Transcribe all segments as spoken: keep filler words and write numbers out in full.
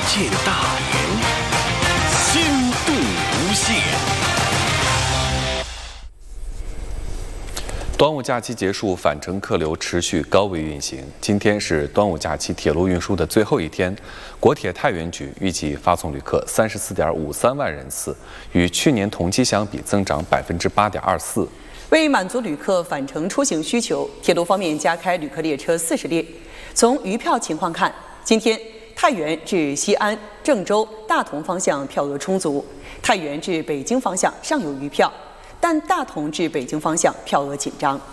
界大年，心度无限。 端午假期结束，返程客流持续高位运行。今天是端午假期铁路运输的最后一天，国铁太原局预计发送旅客三十四点五三万人次，与去年同期相比增长百分之八点二四。 为满足旅客返程出行需求，铁路方面加开旅客列车四十列。从余票情况看，今天太原至西安、郑州、大同方向票额充足，太原至北京方向尚有余票。但大同至北京方向票额紧张。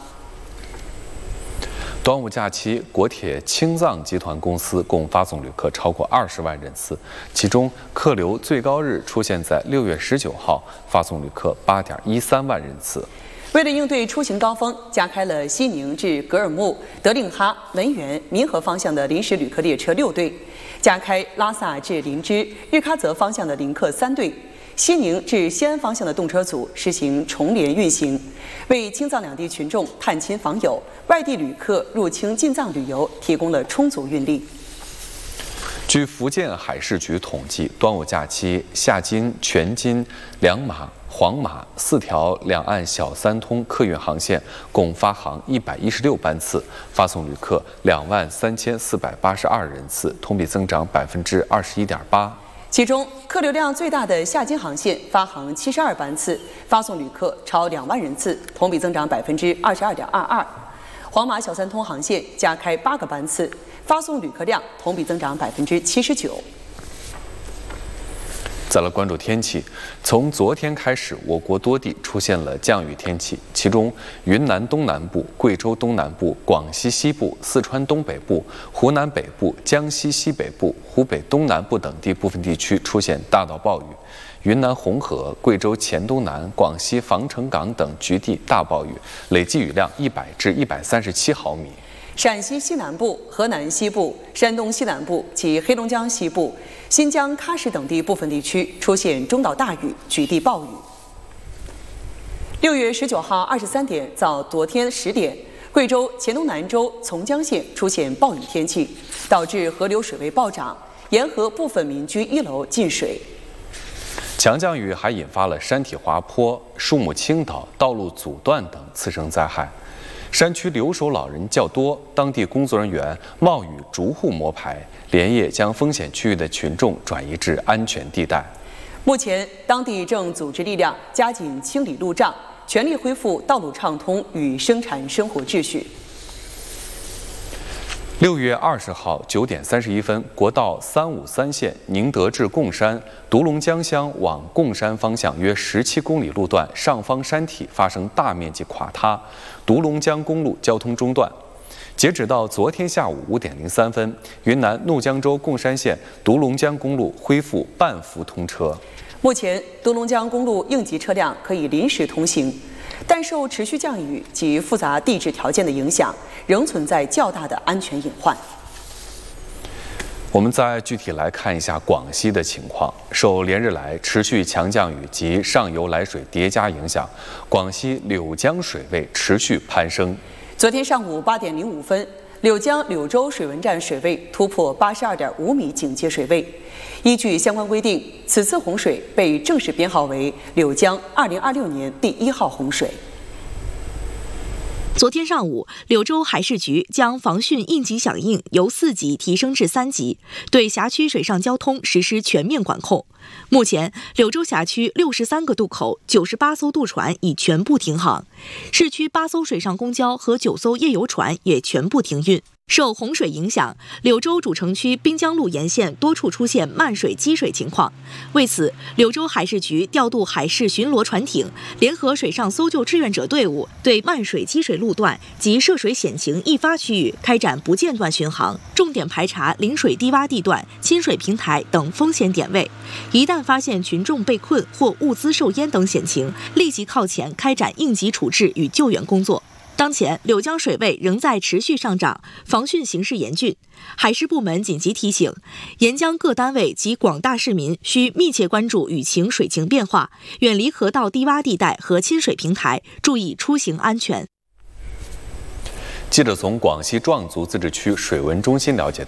端午假期，国铁青藏集团公司共发送旅客超过二十万人次，其中客流最高日出现在六月十九号，发送旅客八点一三万人次。 为了应对出行高峰，加开了西宁至格尔木、德令哈、文源、民和方向的临时旅客列车六对，加开拉萨至林芝、日喀则方向的临客三对。西宁至西安方向的动车组实行重联运行，为青藏两地群众探亲访友、外地旅客入清进藏旅游提供了充足运力。 据福建海事局统计，端午假期下金、全金、两马、黄马四条两岸小三通客运航线共发航一百一十六班次，发送旅客两万三千四百八十二人次，同比增长百分之二十一点八。 其中，客流量最大的下金航线发航七十二班次，发送旅客超两万人次，同比增长百分之二十二点二二。黄马小三通航线加开八个班次，发送旅客量同比增长百分之七十九。 再来关注天气，从昨天开始，我国多地出现了降雨天气，其中云南东南部、贵州东南部、广西西部、四川东北部、湖南北部、江西西北部、湖北东南部等地部分地区出现大到暴雨，云南红河、贵州黔东南、广西防城港等局地大暴雨，累计雨量一百至一百三十七毫米。 陕西西南部、河南西部、山东西南部及黑龙江西部、新疆喀什等地部分地区出现中到大雨，局地暴雨。六月十九号二十三点到昨天十点，贵州黔东南州从江县出现暴雨天气，导致河流水位暴涨，沿河部分民居一楼进水。 强降雨还引发了山体滑坡、树木倾倒、道路阻断等次生灾害。山区留守老人较多，当地工作人员冒雨逐户摸排，连夜将风险区域的群众转移至安全地带。 目前，当地正组织力量加紧清理路障，全力恢复道路畅通与生产生活秩序。 六月二十号九点三十一分，国道三五三线宁德至贡山、独龙江乡往贡山方向约十七公里路段上方山体发生大面积垮塌，独龙江公路交通中断。截止到昨天下午五点零三分，云南怒江州贡山县独龙江公路恢复半幅通车。 目前，独龙江公路应急车辆可以临时通行，但受持续降雨及复杂地质条件的影响，仍存在较大的安全隐患。 我们再具体来看一下广西的情况。受连日来持续强降雨及上游来水叠加影响，广西柳江水位持续攀升。 昨天上午八点零五分，柳江柳州水文站水位突破八十二点五米警戒水位。依据相关规定，此次洪水被正式编号为柳江二零二六年第一号洪水。 昨天上午，柳州海事局将防汛应急响应由四级提升至三级，对辖区水上交通实施全面管控。目前，柳州辖区六十三个渡口、九十八艘渡船已全部停航，市区八艘水上公交和九艘夜游船也全部停运。受洪水影响，柳州主城区滨江路沿线多处出现漫水积水情况。为此，柳州海事局调度海事巡逻船艇，联合水上搜救志愿者队伍，对漫水积水路段及涉水险情易发区域开展不间断巡航，重点排查临水低洼地段、亲水平台等风险点位。一旦发现群众被困或物资受淹等险情，立即靠前开展应急处置与救援工作。当前，柳江水位仍在持续上涨，防汛形势严峻。海事部门紧急提醒，沿江各单位及广大市民需密切关注雨情水情变化，远离河道低洼地带和亲水平台，注意出行安全。 记者从广西壮族自治区水文中心了解